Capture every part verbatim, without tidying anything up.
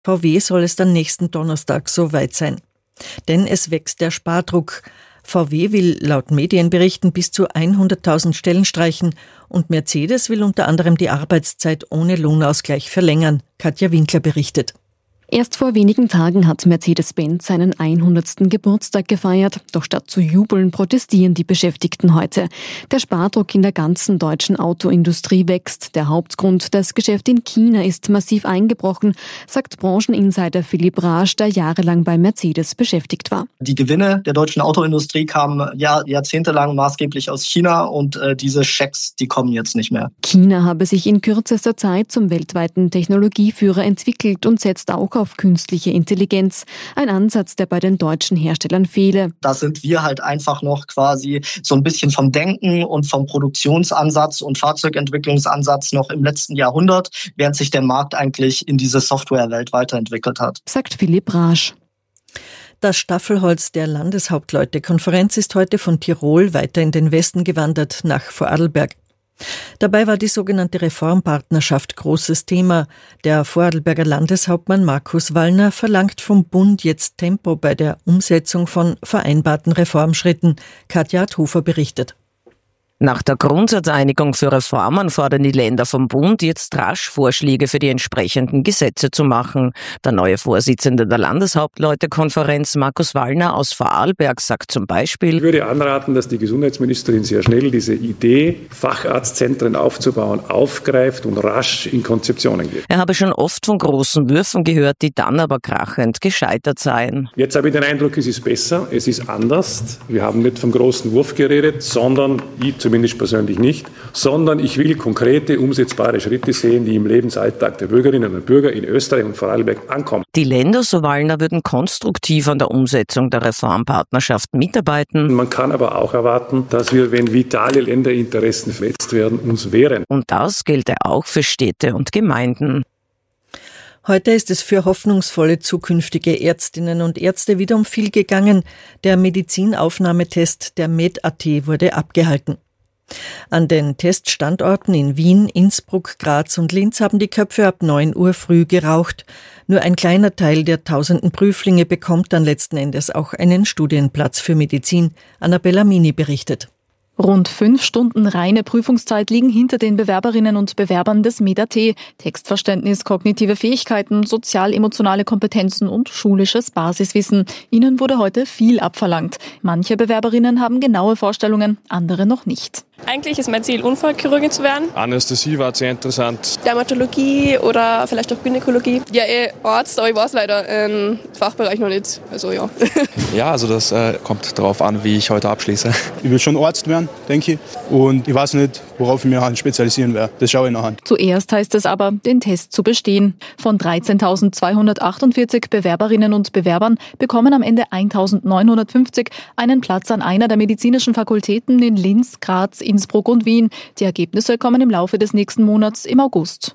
V W soll es dann nächsten Donnerstag soweit sein. Denn es wächst der Spardruck. V W will laut Medienberichten bis zu hunderttausend Stellen streichen und Mercedes will unter anderem die Arbeitszeit ohne Lohnausgleich verlängern. Katja Winkler berichtet. Erst vor wenigen Tagen hat Mercedes-Benz seinen hundertsten Geburtstag gefeiert. Doch statt zu jubeln, protestieren die Beschäftigten heute. Der Spardruck in der ganzen deutschen Autoindustrie wächst. Der Hauptgrund, das Geschäft in China ist massiv eingebrochen, sagt Brancheninsider Philipp Rasch, der jahrelang bei Mercedes beschäftigt war. Die Gewinne der deutschen Autoindustrie kamen ja jahrzehntelang maßgeblich aus China und äh, diese Schecks, die kommen jetzt nicht mehr. China habe sich in kürzester Zeit zum weltweiten Technologieführer entwickelt und setzt auch auf künstliche Intelligenz. Ein Ansatz, der bei den deutschen Herstellern fehle. Da sind wir halt einfach noch quasi so ein bisschen vom Denken und vom Produktionsansatz und Fahrzeugentwicklungsansatz noch im letzten Jahrhundert, während sich der Markt eigentlich in diese Softwarewelt weiterentwickelt hat. Sagt Philipp Rasch. Das Staffelholz der Landeshauptleutekonferenz ist heute von Tirol weiter in den Westen gewandert, nach Vorarlberg. Dabei war die sogenannte Reformpartnerschaft großes Thema. Der Vorarlberger Landeshauptmann Markus Wallner verlangt vom Bund jetzt Tempo bei der Umsetzung von vereinbarten Reformschritten. Katja Hofer berichtet. Nach der Grundsatzeinigung für Reformen fordern die Länder vom Bund jetzt rasch Vorschläge für die entsprechenden Gesetze zu machen. Der neue Vorsitzende der Landeshauptleutekonferenz, Markus Wallner aus Vorarlberg, sagt zum Beispiel: Ich würde anraten, dass die Gesundheitsministerin sehr schnell diese Idee, Facharztzentren aufzubauen, aufgreift und rasch in Konzeptionen geht. Er habe schon oft von großen Würfen gehört, die dann aber krachend gescheitert seien. Jetzt habe ich den Eindruck, es ist besser, es ist anders. Wir haben nicht vom großen Wurf geredet, sondern ich zumindest persönlich nicht, sondern ich will konkrete, umsetzbare Schritte sehen, die im Lebensalltag der Bürgerinnen und Bürger in Österreich und Vorarlberg ankommen. Die Länder, so Wallner, würden konstruktiv an der Umsetzung der Reformpartnerschaft mitarbeiten. Man kann aber auch erwarten, dass wir, wenn vitale Länderinteressen verletzt werden, uns wehren. Und das gelte auch für Städte und Gemeinden. Heute ist es für hoffnungsvolle zukünftige Ärztinnen und Ärzte wieder um viel gegangen. Der Medizinaufnahmetest der Med.at wurde abgehalten. An den Teststandorten in Wien, Innsbruck, Graz und Linz haben die Köpfe ab neun Uhr früh geraucht. Nur ein kleiner Teil der tausenden Prüflinge bekommt dann letzten Endes auch einen Studienplatz für Medizin. Annabella Mini berichtet. Rund fünf Stunden reine Prüfungszeit liegen hinter den Bewerberinnen und Bewerbern des Med.at. Textverständnis, kognitive Fähigkeiten, sozial-emotionale Kompetenzen und schulisches Basiswissen. Ihnen wurde heute viel abverlangt. Manche Bewerberinnen haben genaue Vorstellungen, andere noch nicht. Eigentlich ist mein Ziel, Unfallchirurgin zu werden. Anästhesie war sehr interessant. Dermatologie oder vielleicht auch Gynäkologie. Ja, eh Arzt, aber ich weiß leider im Fachbereich noch nicht. Also ja. Ja, also das äh, kommt darauf an, wie ich heute abschließe. Ich will schon Arzt werden, denke ich. Und ich weiß nicht, worauf ich mich halt spezialisieren werde. Das schaue ich nachher. Zuerst heißt es aber, den Test zu bestehen. Von dreizehntausendzweihundertachtundvierzig Bewerberinnen und Bewerbern bekommen am Ende eintausendneunhundertfünfzig einen Platz an einer der medizinischen Fakultäten in Linz, Graz, Innsbruck und Wien. Die Ergebnisse kommen im Laufe des nächsten Monats im August.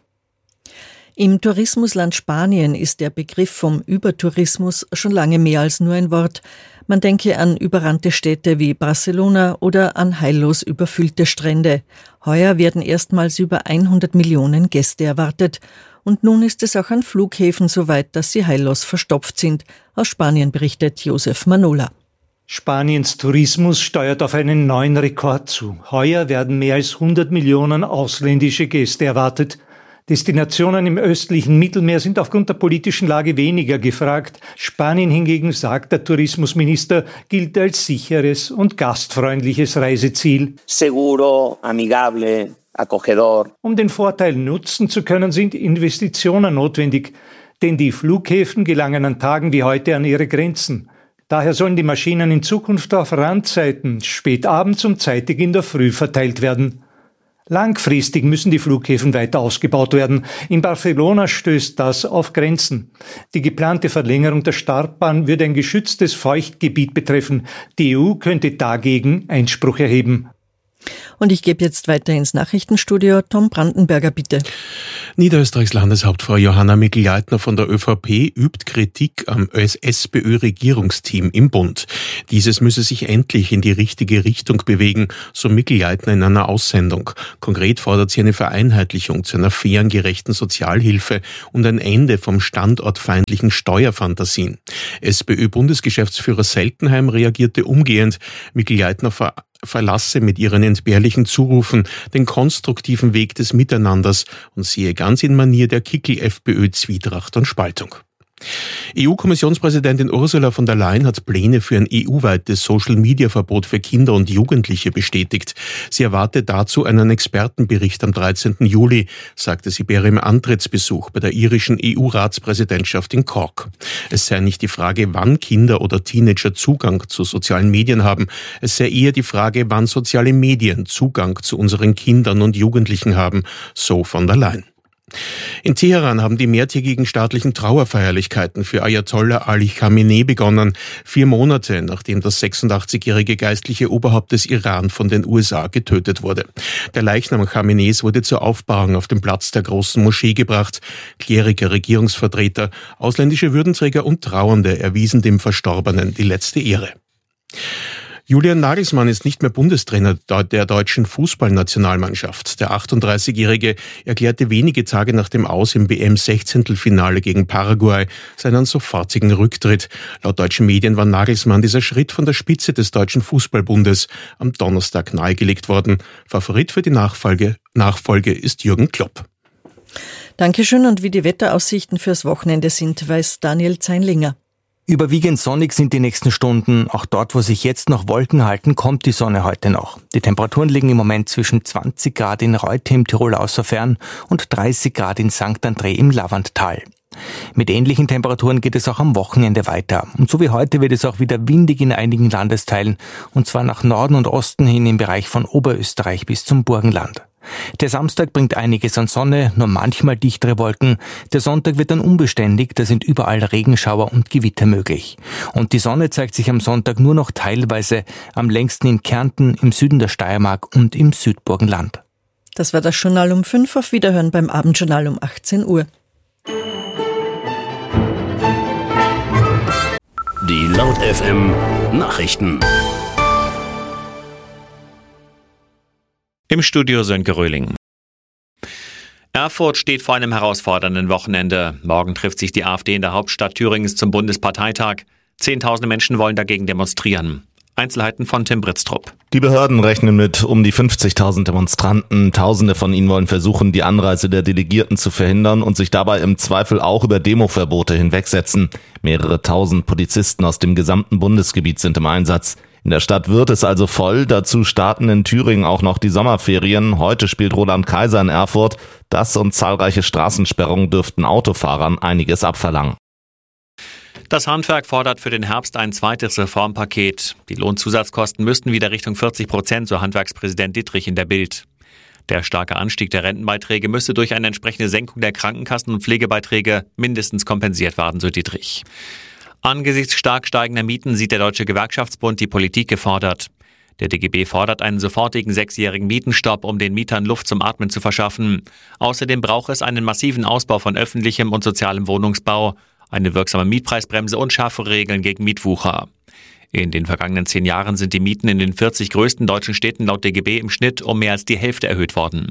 Im Tourismusland Spanien ist der Begriff vom Übertourismus schon lange mehr als nur ein Wort. Man denke an überrannte Städte wie Barcelona oder an heillos überfüllte Strände. Heuer werden erstmals über hundert Millionen Gäste erwartet. Und nun ist es auch an Flughäfen so weit, dass sie heillos verstopft sind. Aus Spanien berichtet Josef Manola. Spaniens Tourismus steuert auf einen neuen Rekord zu. Heuer werden mehr als hundert Millionen ausländische Gäste erwartet. Destinationen im östlichen Mittelmeer sind aufgrund der politischen Lage weniger gefragt. Spanien hingegen, sagt der Tourismusminister, gilt als sicheres und gastfreundliches Reiseziel. Seguro, amigable, acogedor. Um den Vorteil nutzen zu können, sind Investitionen notwendig. Denn die Flughäfen gelangen an Tagen wie heute an ihre Grenzen. Daher sollen die Maschinen in Zukunft auf Randzeiten, spät abends und zeitig in der Früh verteilt werden. Langfristig müssen die Flughäfen weiter ausgebaut werden. In Barcelona stößt das auf Grenzen. Die geplante Verlängerung der Startbahn würde ein geschütztes Feuchtgebiet betreffen. Die E U könnte dagegen Einspruch erheben. Und ich gebe jetzt weiter ins Nachrichtenstudio. Tom Brandenberger, bitte. Niederösterreichs Landeshauptfrau Johanna Mikl-Leitner von der ÖVP übt Kritik am SPÖ-Regierungsteam im Bund. Dieses müsse sich endlich in die richtige Richtung bewegen, so Mikl-Leitner in einer Aussendung. Konkret fordert sie eine Vereinheitlichung zu einer fairen, gerechten Sozialhilfe und ein Ende vom standortfeindlichen Steuerfantasien. SPÖ-Bundesgeschäftsführer Seltenheim reagierte umgehend. Mikl-Leitner ver verlasse mit ihren entbehrlichen Zurufen den konstruktiven Weg des Miteinanders und sehe ganz in Manier der Kickl-FPÖ Zwietracht und Spaltung. E U-Kommissionspräsidentin Ursula von der Leyen hat Pläne für ein E U-weites Social-Media-Verbot für Kinder und Jugendliche bestätigt. Sie erwartet dazu einen Expertenbericht am dreizehnten Juli, sagte sie bei ihrem Antrittsbesuch bei der irischen E U-Ratspräsidentschaft in Cork. Es sei nicht die Frage, wann Kinder oder Teenager Zugang zu sozialen Medien haben. Es sei eher die Frage, wann soziale Medien Zugang zu unseren Kindern und Jugendlichen haben, so von der Leyen. In Teheran haben die mehrtägigen staatlichen Trauerfeierlichkeiten für Ayatollah Ali Khamenei begonnen, vier Monate nachdem das sechsundachtzigjährige geistliche Oberhaupt des Iran von den U S A getötet wurde. Der Leichnam Khameneis wurde zur Aufbahrung auf den Platz der großen Moschee gebracht. Kleriker, Regierungsvertreter, ausländische Würdenträger und Trauernde erwiesen dem Verstorbenen die letzte Ehre. Julian Nagelsmann ist nicht mehr Bundestrainer der deutschen Fußballnationalmannschaft. Der achtunddreißigjährige erklärte wenige Tage nach dem Aus im W M-Sechzehntelfinale gegen Paraguay seinen sofortigen Rücktritt. Laut deutschen Medien war Nagelsmann dieser Schritt von der Spitze des Deutschen Fußballbundes am Donnerstag nahegelegt worden. Favorit für die Nachfolge, Nachfolge ist Jürgen Klopp. Dankeschön. Und wie die Wetteraussichten fürs Wochenende sind, weiß Daniel Zeinlinger. Überwiegend sonnig sind die nächsten Stunden. Auch dort, wo sich jetzt noch Wolken halten, kommt die Sonne heute noch. Die Temperaturen liegen im Moment zwischen zwanzig Grad in Reutte im Tiroler Außerfern und dreißig Grad in Sankt André im Lavanttal. Mit ähnlichen Temperaturen geht es auch am Wochenende weiter. Und so wie heute wird es auch wieder windig in einigen Landesteilen, und zwar nach Norden und Osten hin im Bereich von Oberösterreich bis zum Burgenland. Der Samstag bringt einiges an Sonne, nur manchmal dichtere Wolken. Der Sonntag wird dann unbeständig, da sind überall Regenschauer und Gewitter möglich. Und die Sonne zeigt sich am Sonntag nur noch teilweise, am längsten in Kärnten, im Süden der Steiermark und im Südburgenland. Das war das Journal um fünf, auf Wiederhören beim Abendjournal um achtzehn Uhr. Die Laut F M Nachrichten. Im Studio Sönke Röhling. Erfurt steht vor einem herausfordernden Wochenende. Morgen trifft sich die AfD in der Hauptstadt Thüringens zum Bundesparteitag. Zehntausende Menschen wollen dagegen demonstrieren. Einzelheiten von Tim Britztrup. Die Behörden rechnen mit um die fünfzigtausend Demonstranten. Tausende von ihnen wollen versuchen, die Anreise der Delegierten zu verhindern und sich dabei im Zweifel auch über Demoverbote hinwegsetzen. Mehrere tausend Polizisten aus dem gesamten Bundesgebiet sind im Einsatz. In der Stadt wird es also voll. Dazu starten in Thüringen auch noch die Sommerferien. Heute spielt Roland Kaiser in Erfurt. Das und zahlreiche Straßensperrungen dürften Autofahrern einiges abverlangen. Das Handwerk fordert für den Herbst ein zweites Reformpaket. Die Lohnzusatzkosten müssten wieder Richtung vierzig Prozent, so Handwerkspräsident Dittrich in der Bild. Der starke Anstieg der Rentenbeiträge müsste durch eine entsprechende Senkung der Krankenkassen- und Pflegebeiträge mindestens kompensiert werden, so Dittrich. Angesichts stark steigender Mieten sieht der Deutsche Gewerkschaftsbund die Politik gefordert. Der D G B fordert einen sofortigen sechsjährigen Mietenstopp, um den Mietern Luft zum Atmen zu verschaffen. Außerdem braucht es einen massiven Ausbau von öffentlichem und sozialem Wohnungsbau, eine wirksame Mietpreisbremse und schärfere Regeln gegen Mietwucher. In den vergangenen zehn Jahren sind die Mieten in den vierzig größten deutschen Städten laut D G B im Schnitt um mehr als die Hälfte erhöht worden.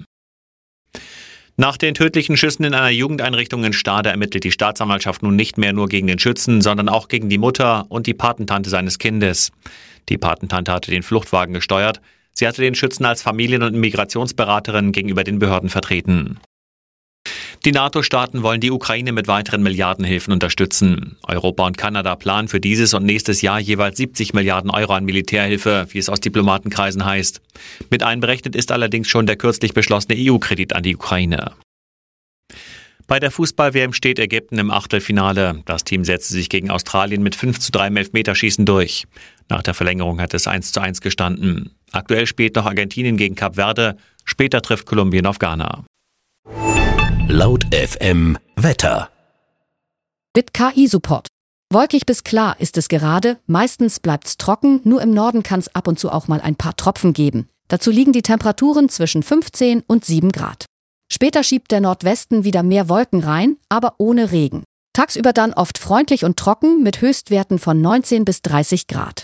Nach den tödlichen Schüssen in einer Jugendeinrichtung in Stade ermittelt die Staatsanwaltschaft nun nicht mehr nur gegen den Schützen, sondern auch gegen die Mutter und die Patentante seines Kindes. Die Patentante hatte den Fluchtwagen gesteuert. Sie hatte den Schützen als Familien- und Migrationsberaterin gegenüber den Behörden vertreten. Die NATO-Staaten wollen die Ukraine mit weiteren Milliardenhilfen unterstützen. Europa und Kanada planen für dieses und nächstes Jahr jeweils siebzig Milliarden Euro an Militärhilfe, wie es aus Diplomatenkreisen heißt. Mit einberechnet ist allerdings schon der kürzlich beschlossene E U-Kredit an die Ukraine. Bei der Fußball-W M steht Ägypten im Achtelfinale. Das Team setzte sich gegen Australien mit fünf zu drei im Elfmeterschießen durch. Nach der Verlängerung hat es eins zu eins gestanden. Aktuell spielt noch Argentinien gegen Kap Verde. Später trifft Kolumbien auf Ghana. Laut F M Wetter. Mit K I-Support. Wolkig bis klar ist es gerade, meistens bleibt's trocken, nur im Norden kann's ab und zu auch mal ein paar Tropfen geben. Dazu liegen die Temperaturen zwischen fünfzehn und sieben Grad. Spät Später schiebt der Nordwesten wieder mehr Wolken rein, aber ohne Regen. Tagsüber dann oft freundlich und trocken mit Höchstwerten von neunzehn bis dreißig Grad.